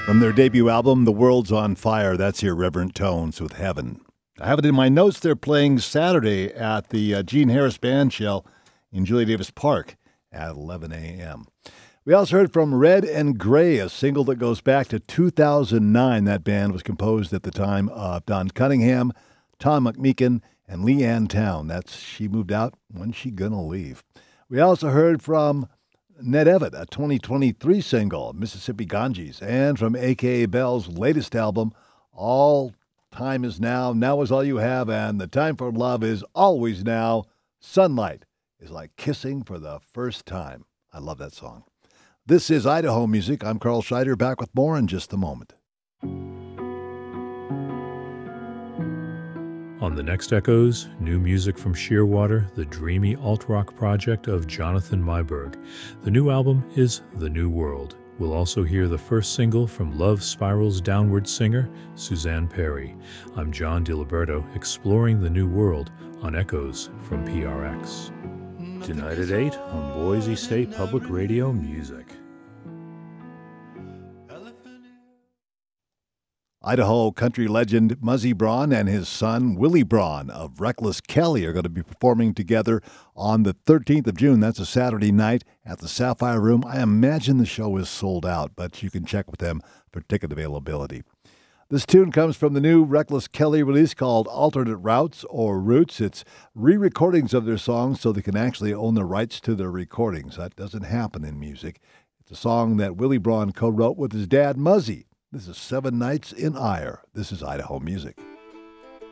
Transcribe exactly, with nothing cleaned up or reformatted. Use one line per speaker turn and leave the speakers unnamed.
From their debut album, The World's on Fire, that's Irreverent Tones with Heaven. I have it in my notes they're playing Saturday at the uh, Gene Harris Band Shell in Julia Davis Park at eleven a.m. We also heard from Red and Gray, a single that goes back to two thousand nine. That band was composed at the time of Don Cunningham, Tom McMeekin, and Lee Ann Town. That's She Moved Out, When She Gonna Leave. We also heard from Ned Evett, a twenty twenty-three single, Mississippi Ganges, and from A K A Bell's latest album, All Time Is Now, Now Is All You Have, and The Time for Love Is Always Now. Sunlight is like kissing for the first time. I love that song. This is Idaho Music. I'm Carl Scheider, back with more in just a moment.
On the next Echoes, new music from Shearwater, the dreamy alt-rock project of Jonathan Myberg. The new album is The New World. We'll also hear the first single from Love Spiral's downward singer, Suzanne Perry. I'm John DiLiberto, exploring the new world on Echoes from P R X. Tonight at eight on Boise State Public Radio Music.
Idaho country legend Muzzy Braun and his son Willie Braun of Reckless Kelly are going to be performing together on the thirteenth of June. That's a Saturday night at the Sapphire Room. I imagine the show is sold out, but you can check with them for ticket availability. This tune comes from the new Reckless Kelly release called Alternate Routes or Roots. It's re-recordings of their songs so they can actually own the rights to their recordings. That doesn't happen in music. It's a song that Willie Braun co-wrote with his dad, Muzzy. This is Seven Nights in Ire. This is Idaho Music.